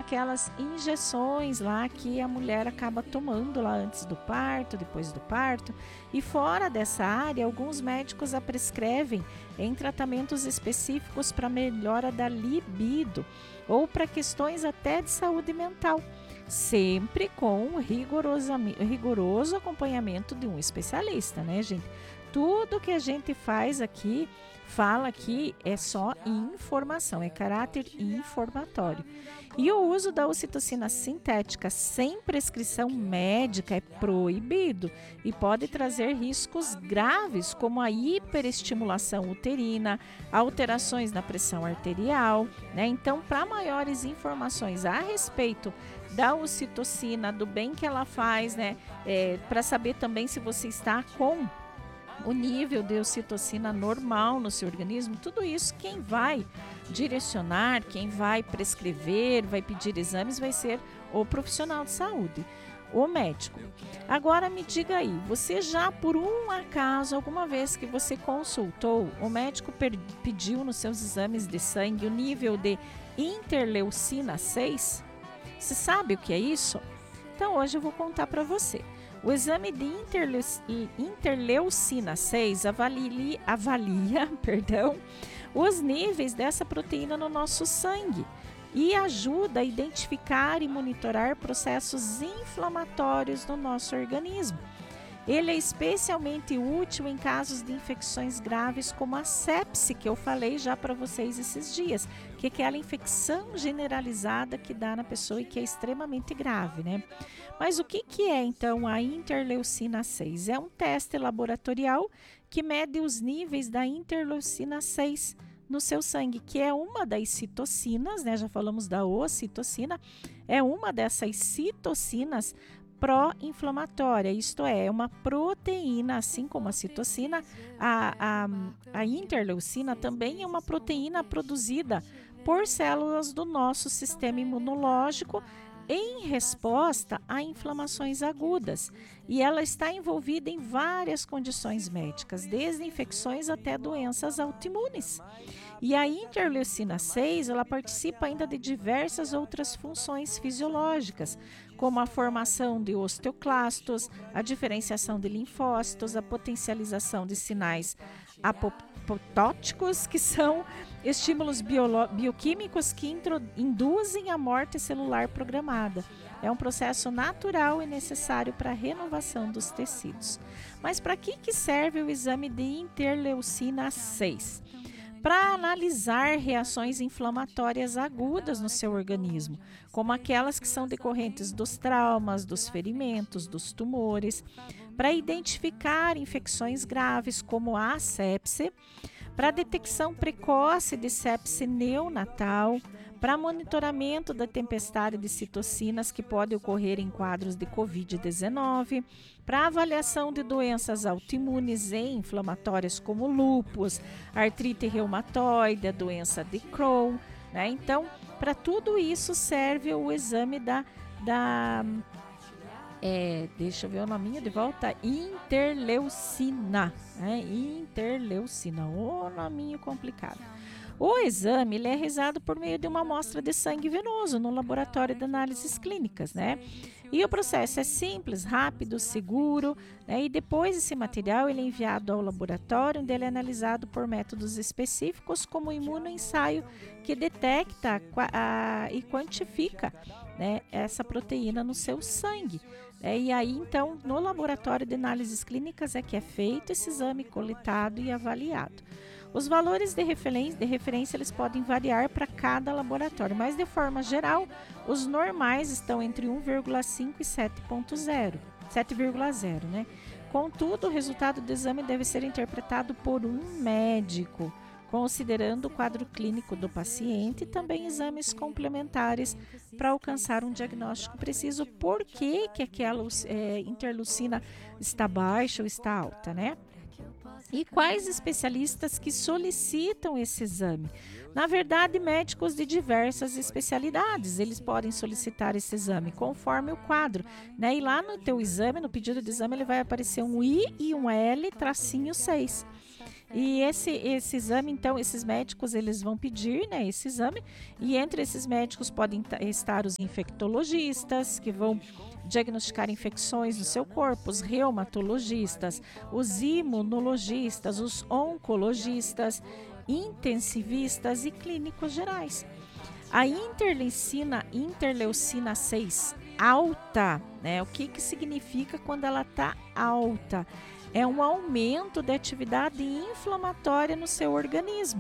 aquelas injeções lá que a mulher acaba tomando lá antes do parto, depois do parto. E fora dessa área, alguns médicos a prescrevem em tratamentos específicos para melhora da libido ou para questões até de saúde mental, sempre com rigoroso acompanhamento de um especialista, né, gente? Tudo que a gente fala aqui é só informação, é caráter informatório. E o uso da ocitocina sintética sem prescrição médica é proibido e pode trazer riscos graves, como a hiperestimulação uterina, alterações na pressão arterial, né? Então, para maiores informações a respeito da ocitocina, do bem que ela faz, né? Para saber também se você está com o nível de ocitocina normal no seu organismo, tudo isso quem vai direcionar, quem vai prescrever, vai pedir exames, vai ser o profissional de saúde, o médico. Agora me diga aí, você já por um acaso, alguma vez que você consultou, o médico pediu nos seus exames de sangue o nível de interleucina 6? Você sabe o que é isso? Então hoje eu vou contar para você. O exame de interleucina 6 avalia os níveis dessa proteína no nosso sangue e ajuda a identificar e monitorar processos inflamatórios no nosso organismo. Ele é especialmente útil em casos de infecções graves como a sepse, que eu falei já para vocês esses dias, que é aquela infecção generalizada que dá na pessoa e que é extremamente grave, né? Mas o que é então a interleucina 6? É um teste laboratorial que mede os níveis da interleucina 6 no seu sangue, que é uma das citocinas, né? Já falamos da ocitocina, é uma dessas citocinas pró-inflamatória, isto é uma proteína, assim como a citocina, a interleucina também é uma proteína produzida por células do nosso sistema imunológico em resposta a inflamações agudas, e ela está envolvida em várias condições médicas, desde infecções até doenças autoimunes. E a interleucina 6, ela participa ainda de diversas outras funções fisiológicas, como a formação de osteoclastos, a diferenciação de linfócitos, a potencialização de sinais apoptóticos, que são estímulos bioquímicos que induzem a morte celular programada. É um processo natural e necessário para a renovação dos tecidos. Mas para que serve o exame de interleucina 6? Para analisar reações inflamatórias agudas no seu organismo, como aquelas que são decorrentes dos traumas, dos ferimentos, dos tumores, para identificar infecções graves como a sepse, para detecção precoce de sepse neonatal, para monitoramento da tempestade de citocinas que pode ocorrer em quadros de Covid-19, para avaliação de doenças autoimunes e inflamatórias como lúpus, artrite reumatoide, a doença de Crohn, né? Então, para tudo isso serve o exame deixa eu ver o nominho de volta, interleucina, né? Interleucina, o nominho complicado. O exame ele é realizado por meio de uma amostra de sangue venoso no laboratório de análises clínicas, né? E o processo é simples, rápido, seguro, né? E depois esse material ele é enviado ao laboratório, onde ele é analisado por métodos específicos, como o imunoensaio, que detecta e quantifica, né, essa proteína no seu sangue. E aí, então, no laboratório de análises clínicas é que é feito esse exame, coletado e avaliado. Os valores de referência eles podem variar para cada laboratório, mas de forma geral, os normais estão entre 1,5 e 7,0, né? Contudo, o resultado do exame deve ser interpretado por um médico, considerando o quadro clínico do paciente e também exames complementares para alcançar um diagnóstico preciso por que aquela interleucina está baixa ou está alta, né? E quais especialistas que solicitam esse exame? Na verdade, médicos de diversas especialidades, eles podem solicitar esse exame conforme o quadro, né? E lá no teu exame, no pedido de exame, ele vai aparecer um I e um L tracinho 6. E esse exame, então, esses médicos, eles vão pedir, né, esse exame, e entre esses médicos podem estar os infectologistas, que vão diagnosticar infecções no seu corpo, os reumatologistas, os imunologistas, os oncologistas, intensivistas e clínicos gerais. A interleucina 6 alta, né? O que significa quando ela está alta? É um aumento da atividade inflamatória no seu organismo.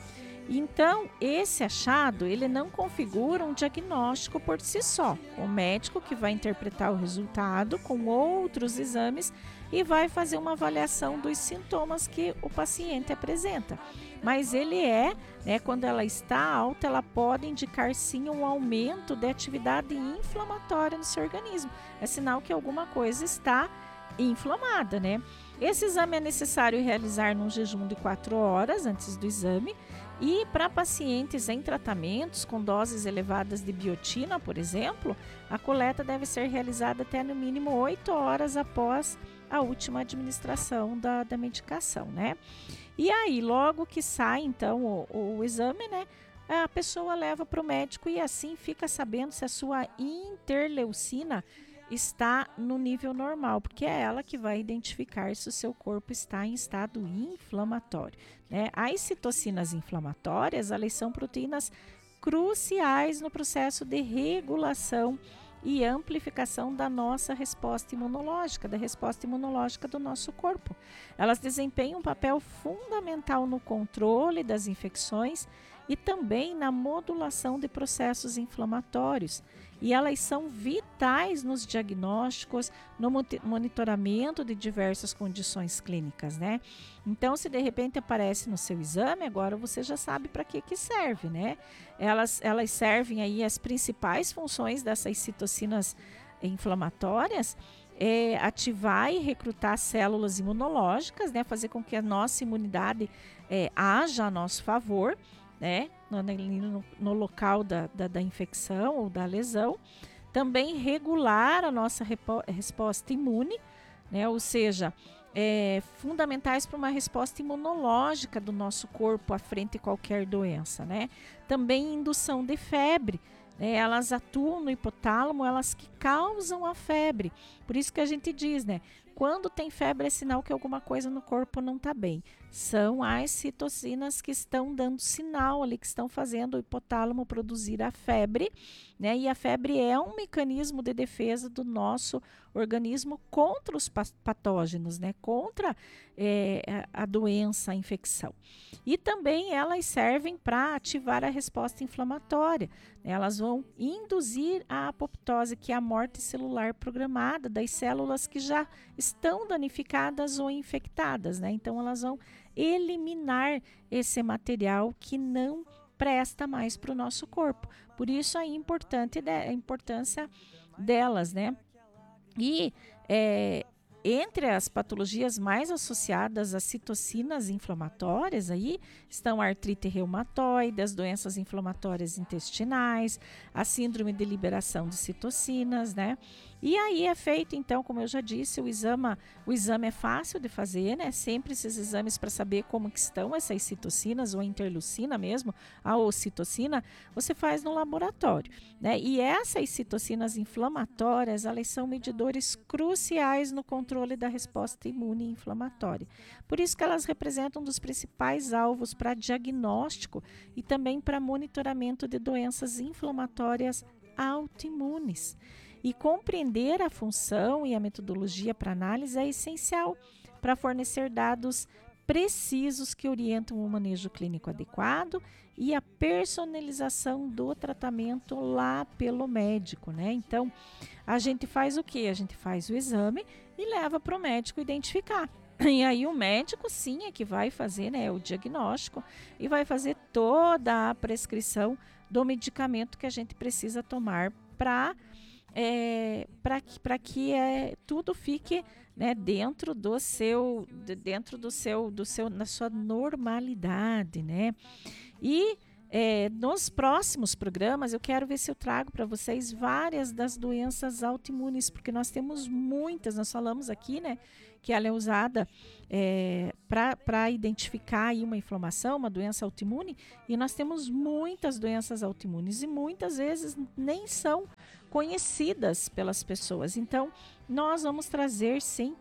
Então, esse achado, ele não configura um diagnóstico por si só. O médico que vai interpretar o resultado com outros exames e vai fazer uma avaliação dos sintomas que o paciente apresenta. Mas ele quando ela está alta, ela pode indicar sim um aumento da atividade inflamatória no seu organismo. É sinal que alguma coisa está inflamada, né? Esse exame é necessário realizar num jejum de 4 horas antes do exame. E para pacientes em tratamentos com doses elevadas de biotina, por exemplo, a coleta deve ser realizada até no mínimo 8 horas após a última administração da medicação, né? E aí, logo que sai, então, o exame, né? A pessoa leva para o médico e assim fica sabendo se a sua interleucina está no nível normal, porque é ela que vai identificar se o seu corpo está em estado inflamatório, né? As citocinas inflamatórias, elas são proteínas cruciais no processo de regulação e amplificação da nossa resposta imunológica, da resposta imunológica do nosso corpo. Elas desempenham um papel fundamental no controle das infecções e também na modulação de processos inflamatórios. E elas são vitais nos diagnósticos, no monitoramento de diversas condições clínicas, né? Então, se de repente aparece no seu exame, agora você já sabe para que serve, né? Elas servem aí, as principais funções dessas citocinas inflamatórias é ativar e recrutar células imunológicas, né? Fazer com que a nossa imunidade haja a nosso favor, né? No local da infecção ou da lesão. Também regular a nossa resposta imune, né? Ou seja, fundamentais para uma resposta imunológica do nosso corpo à frente a qualquer doença, né? Também indução de febre, né? Elas atuam no hipotálamo, elas que causam a febre. Por isso que a gente diz, né? Quando tem febre é sinal que alguma coisa no corpo não está bem. São as citocinas que estão dando sinal ali, que estão fazendo o hipotálamo produzir a febre, né? E a febre é um mecanismo de defesa do nosso organismo contra os patógenos, né? Contra a doença, a infecção. E também elas servem para ativar a resposta inflamatória. Elas vão induzir a apoptose, que é a morte celular programada das células que já estão danificadas ou infectadas, né? Então elas vão eliminar esse material que não presta mais para o nosso corpo. Por isso a importância delas, né? E entre as patologias mais associadas às citocinas inflamatórias aí estão a artrite reumatoide, as doenças inflamatórias intestinais, a síndrome de liberação de citocinas, né? E aí é feito, então, como eu já disse, o exame é fácil de fazer, né? Sempre esses exames para saber como que estão essas citocinas, ou a interleucina mesmo, a ocitocina, você faz no laboratório, né? E essas citocinas inflamatórias, elas são medidores cruciais no controle da resposta imune inflamatória. Por isso que elas representam um dos principais alvos para diagnóstico e também para monitoramento de doenças inflamatórias autoimunes. E compreender a função e a metodologia para análise é essencial para fornecer dados precisos que orientam o manejo clínico adequado e a personalização do tratamento lá pelo médico, né? Então, a gente faz o quê? A gente faz o exame e leva para o médico identificar. E aí o médico sim é que vai fazer, né, o diagnóstico e vai fazer toda a prescrição do medicamento que a gente precisa tomar para que tudo fique, né, dentro do seu, na sua normalidade, né? E Nos próximos programas, eu quero ver se eu trago para vocês várias das doenças autoimunes, porque nós temos muitas. Nós falamos aqui, né, que ela é usada para identificar aí uma inflamação, uma doença autoimune, e nós temos muitas doenças autoimunes e muitas vezes nem são conhecidas pelas pessoas. Então, nós vamos trazer, sim,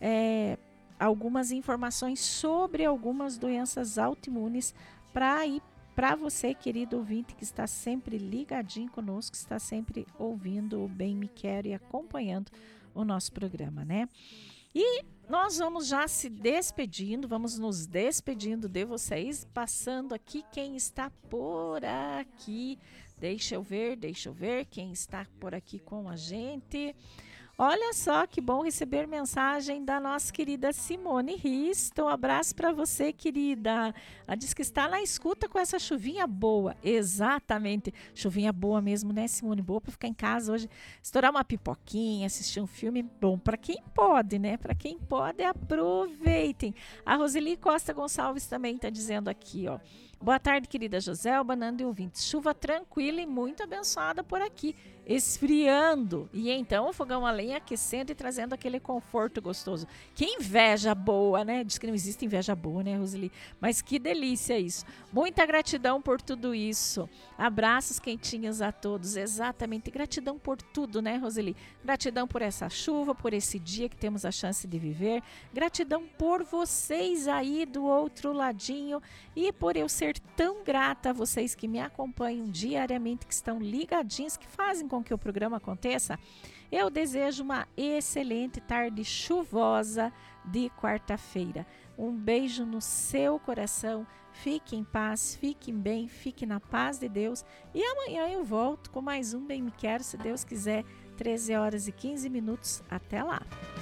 algumas informações sobre algumas doenças autoimunes para você, querido ouvinte, que está sempre ligadinho conosco, que está sempre ouvindo o Bem Me Quero e acompanhando o nosso programa, né? E nós vamos já se despedindo, vamos nos despedindo de vocês, passando aqui quem está por aqui. Deixa eu ver quem está por aqui com a gente. Olha só que bom receber mensagem da nossa querida Simone Risto. Um abraço para você, querida. Ela diz que está na escuta com essa chuvinha boa. Exatamente. Chuvinha boa mesmo, né, Simone? Boa para ficar em casa hoje, estourar uma pipoquinha, assistir um filme bom. Para quem pode, né? Para quem pode, aproveitem. A Roseli Costa Gonçalves também está dizendo aqui, ó. Boa tarde, querida Joselba, Nando e ouvintes. Chuva tranquila e muito abençoada por aqui, esfriando. E então o fogão a lenha aquecendo e trazendo aquele conforto gostoso. Que inveja boa, né? Diz que não existe inveja boa, né, Roseli? Mas que delícia isso. Muita gratidão por tudo isso. Abraços quentinhos a todos. Exatamente. Gratidão por tudo, né, Roseli? Gratidão por essa chuva, por esse dia que temos a chance de viver. Gratidão por vocês aí do outro ladinho e por eu ser tão grata a vocês que me acompanham diariamente, que estão ligadinhos, que fazem com que o programa aconteça. Eu desejo uma excelente tarde chuvosa de quarta-feira. Um beijo no seu coração. Fique em paz, fiquem bem, fique na paz de Deus. E amanhã eu volto com mais um Bem Me Quero, se Deus quiser, 13h15. Até lá.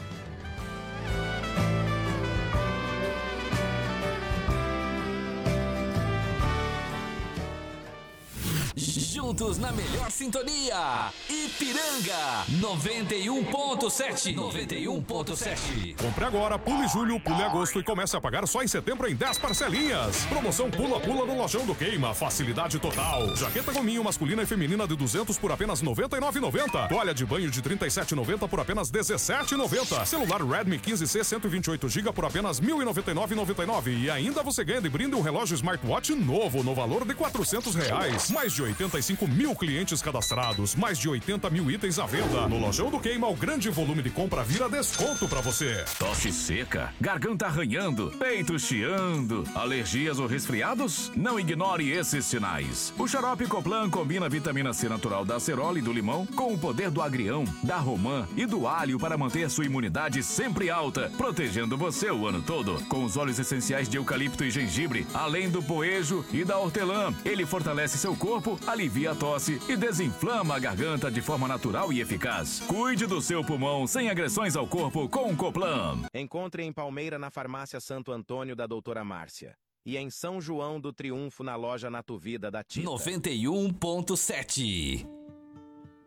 Juntos na melhor sintonia, Ipiranga 91.7. Compre agora, pule julho, pule agosto e comece a pagar só em setembro em 10 parcelinhas. Promoção pula-pula no Lojão do Queima, facilidade total. Jaqueta gominho masculina e feminina de 200 por apenas R$ 99,90. Toalha de banho de R$ 37,90 por apenas R$ 17,90. Celular Redmi 15C 128GB por apenas R$ 1.099,99. E ainda você ganha de brinde um relógio smartwatch novo no valor de R$ 400. Mais de 85 mil clientes cadastrados, mais de 80 mil itens à venda. No Lojão do Queima, o grande volume de compra vira desconto pra você. Tosse seca, garganta arranhando, peito chiando, alergias ou resfriados? Não ignore esses sinais. O xarope Coplan combina a vitamina C natural da acerola e do limão com o poder do agrião, da romã e do alho para manter sua imunidade sempre alta, protegendo você o ano todo. Com os óleos essenciais de eucalipto e gengibre, além do poejo e da hortelã, ele fortalece seu corpo, alivia a tosse e desinflama a garganta de forma natural e eficaz. Cuide do seu pulmão sem agressões ao corpo com o Coplan. Encontre em Palmeira na farmácia Santo Antônio da doutora Márcia. E em São João do Triunfo na loja Natuvida da Tita. 91.7